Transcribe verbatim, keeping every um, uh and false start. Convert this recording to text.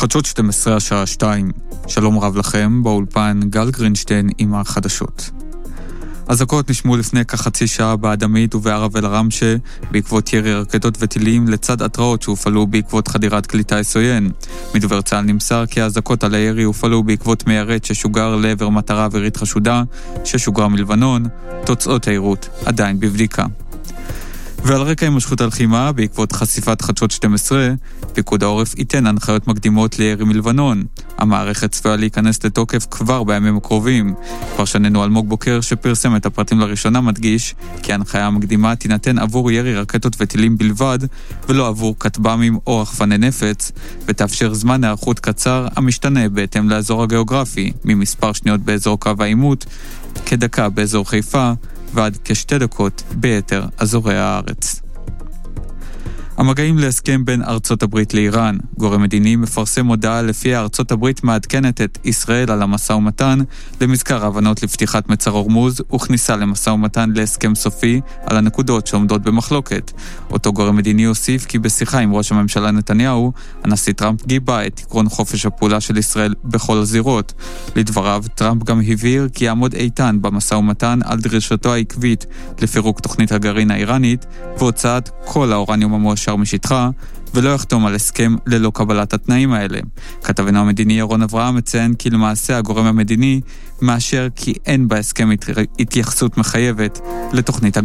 חדשות שתים עשרה השעה שתיים. שלום רב לכם, באולפן גל גרינשטיין עם החדשות. אזעקות נשמעו לפני כחצי שעה באדמית ובערב אל רמשה בעקבות ירי רקטות וטילים לצד התראות שהופעלו בעקבות חדירת כלי טיס עוין. מדובר צה"ל נמסר כי האזעקות על הירי הופעלו בעקבות מיירט ששוגר לעבר מטרה אווירית חשודה ששוגרה מלבנון. תוצאות היירוט עדיין בבדיקה. ועל רקע הימשכות הלחימה, בעקבות חשיפת חדשות שתים עשרה, פיקוד העורף ייתן הנחיות מקדימות לירי מלבנון. המערכת צפויה להיכנס לתוקף כבר בימים הקרובים. פרשננו אלמוג בוקר שפרסם את הפרטים לראשונה מדגיש כי ההנחיה המקדימה תינתן עבור ירי רקטות וטילים בלבד, ולא עבור כטב"מים או רחפני נפץ, ותאפשר זמן היערכות קצר המשתנה בהתאם לאזור הגיאוגרפי, ממספר שניות באזור קו העימות, כדקה באזור חיפה, ועד כשתי דקות ביתר אזורי הארץ. המגעים להסכם בין ארצות הברית לאיראן. גורם מדיני מפרסם הודעה לפיה ארצות הברית מעדכנת את ישראל על המשא ומתן למזכר ההבנות לפתיחת מצר הורמוז וכניסה למשא ומתן להסכם סופי על הנקודות שעומדות במחלוקת. אותו גורם מדיני הוסיף כי בשיחה עם ראש הממשלה נתניהו, הנשיא טראמפ גיבה את עקרון חופש הפעולה של ישראל בכל הזירות. לדבריו, טראמפ גם הבהיר כי יעמוד איתן במשא ומתן על דרישתו העקבית לפירוק תוכנית הגרעין האיראנית והוצאת כל האורניום המועשר משטחה, ולא יחתום על הסכם ללא קבלת התנאים האלה. כתבנו המדיני ירון אברהם מציין כי למעשה הגורם המדיני מאשר כי אין בהסכם התייחסות מחייבת לתוכנית הגרעין.